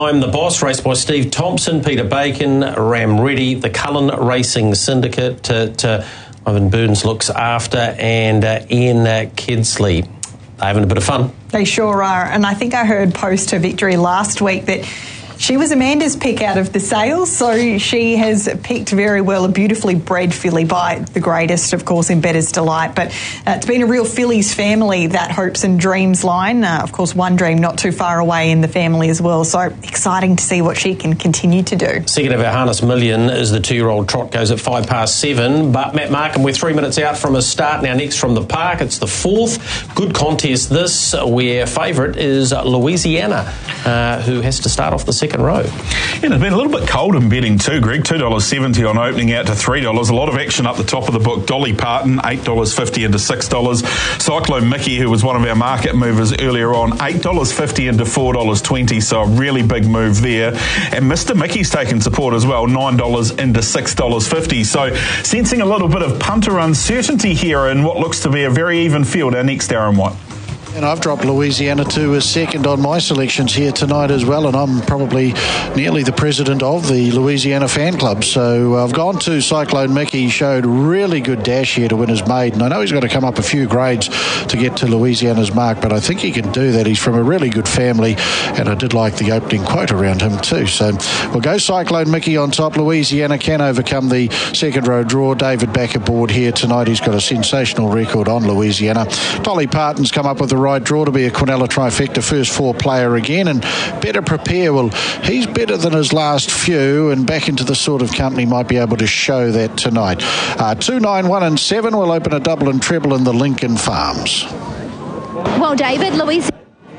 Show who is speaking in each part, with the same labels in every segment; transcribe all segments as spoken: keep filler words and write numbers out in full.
Speaker 1: I'm the Boss, raced by Steve Thompson, Peter Bacon, Ram Reddy, the Cullen Racing Syndicate, to, to Ivan Burns looks after, and uh, Ian uh, Kidsley. They're having a bit of fun.
Speaker 2: They sure are, and I think I heard post her victory last week that she was Amanda's pick out of the sales, so she has picked very well a beautifully bred filly by the greatest, of course, in Bettor's Delight. But uh, it's been a real fillies family, that Hopes and Dreams line. Uh, of course, One Dream not too far away in the family as well, so exciting to see what she can continue to do.
Speaker 1: Second of our Harness Million is the two-year-old Trot, goes at five past seven. But Matt Markham, we're three minutes out from a start now. Next from the park, it's the fourth. Good contest this, where favourite is Louisiana, uh, who has to start off the second row.
Speaker 3: Yeah, it's been a little bit cold in betting too, Greg. two dollars seventy on opening out to three dollars. A lot of action up the top of the book. Dolly Parton, eight dollars fifty into six dollars. Cyclone Mickey, who was one of our market movers earlier on, eight dollars fifty into four dollars twenty, so a really big move there. And Mister Mickey's taken support as well, nine dollars into six dollars fifty. So sensing a little bit of punter uncertainty here in what looks to be a very even field. Our next Aaron White.
Speaker 4: And I've dropped Louisiana to a second on my selections here tonight as well, and I'm probably nearly the president of the Louisiana fan club. So I've gone to Cyclone Mickey. He showed really good dash here to win his maiden. I know he's got to come up a few grades to get to Louisiana's mark, but I think he can do that. He's from a really good family, and I did like the opening quote around him too. So we'll go Cyclone Mickey on top. Louisiana can overcome the second row draw. David back aboard here tonight. He's got a sensational record on Louisiana. Dolly Parton's come up with the right draw to be a Quinella trifecta first four player again, and Better Prepare. Well, he's better than his last few, and back into the sort of company might be able to show that tonight. Uh, two, nine, one and seven will open a double and treble in the Lincoln Farms.
Speaker 5: Well, David, Louisiana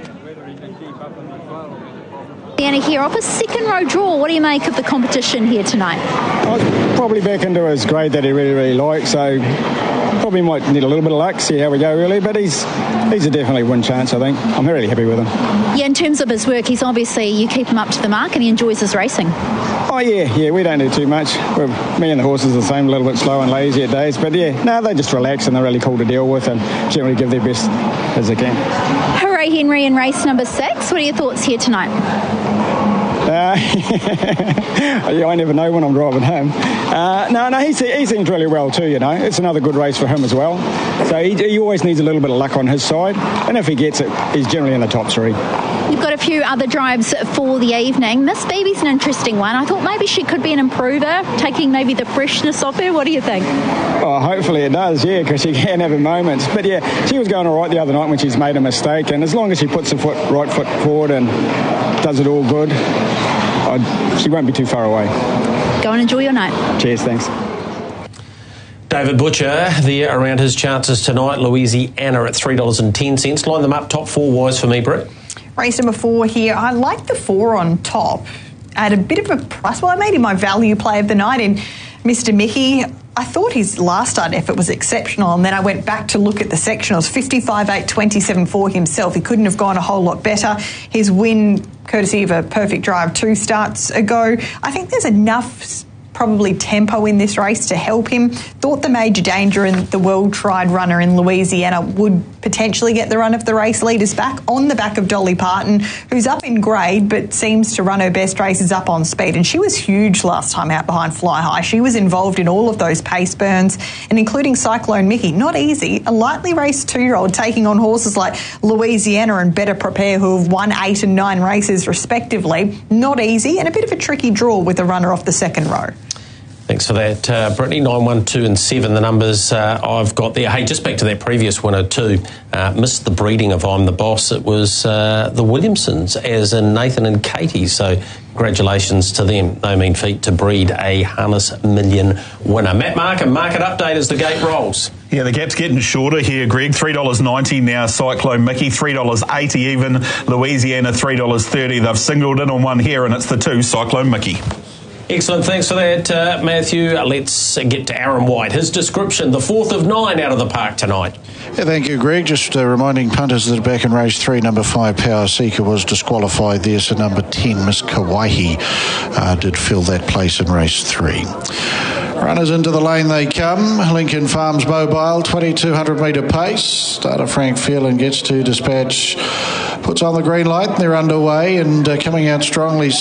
Speaker 5: here off a second row draw. What do you make of the competition here tonight?
Speaker 6: I was probably back into his grade that he really, really likes, so probably might need a little bit of luck, see how we go really, but he's he's a definitely win chance, I think. I'm really happy with him.
Speaker 5: Yeah, in terms of his work, he's obviously, you keep him up to the mark and he enjoys his racing.
Speaker 6: Oh yeah, yeah, we don't do too much. We're, me and the horses are the same, a little bit slow and lazy at days, but yeah, no, they just relax and they're really cool to deal with and generally give their best as they can.
Speaker 5: Hooray Henry in race number six. What are your thoughts here tonight?
Speaker 6: Uh, yeah, I never know when I'm driving home. Uh, no, no, he, he seems really well too, you know. It's another good race for him as well. So he, he always needs a little bit of luck on his side. And if he gets it, he's generally in the top three.
Speaker 5: You've got a few other drives for the evening. Miss Baby's an interesting one. I thought maybe she could be an improver, taking maybe the freshness off her. What do you think?
Speaker 6: Oh, hopefully it does, yeah, because she can have her moments. But yeah, she was going all right the other night when she's made a mistake. And as long as she puts her foot, right foot forward and does it all good, I'd, she won't be too far away.
Speaker 5: Go and enjoy your night.
Speaker 6: Cheers, thanks.
Speaker 1: David Butcher there around his chances tonight. Louisiana at three dollars ten. Line them up, top four wise for me, Britt.
Speaker 2: Race number four here. I like the four on top at a bit of a price. Well, I made him my value play of the night in Mister Mickey. I thought his last start effort was exceptional, and then I went back to look at the sectionals. fifty-five eight twenty-seven for himself. He couldn't have gone a whole lot better. His win, courtesy of a perfect drive two starts ago. I think there's enough probably tempo in this race to help him. Thought the Major Danger and the well-tried runner in Louisiana would potentially get the run of the race leaders back on the back of Dolly Parton, who's up in grade but seems to run her best races up on speed. And she was huge last time out behind Fly High. She was involved in all of those pace burns, and including Cyclone Mickey. Not easy. A lightly raced two-year-old taking on horses like Louisiana and Better Prepare, who have won eight and nine races respectively. Not easy, and a bit of a tricky draw with a runner off the second row.
Speaker 1: Thanks for that, uh, Brittany. nine, one, two and seven, the numbers uh, I've got there. Hey, just back to that previous winner too. Uh, missed the breeding of I'm the Boss. It was uh, the Williamsons, as in Nathan and Katie. So congratulations to them. No mean feat to breed a Harness Million winner. Matt Markham, market update as the gate rolls.
Speaker 3: Yeah, the gap's getting shorter here, Greg. three dollars ninety now, Cyclone Mickey. three dollars eighty even. Louisiana, three dollars thirty. They've singled in on one here, and it's the two, Cyclone Mickey.
Speaker 1: Excellent, thanks for that, uh, Matthew. Let's get to Aaron White. His description, the fourth of nine out of the park tonight.
Speaker 4: Yeah, thank you, Greg. Just uh, reminding punters that are back in race three, number five, Power Seeker, was disqualified there, so number ten, Miss Kauai, uh, did fill that place in race three. Runners into the lane they come. Lincoln Farms Mobile, twenty-two hundred metre pace. Starter Frank Phelan gets to dispatch, puts on the green light, and they're underway and uh, coming out strongly.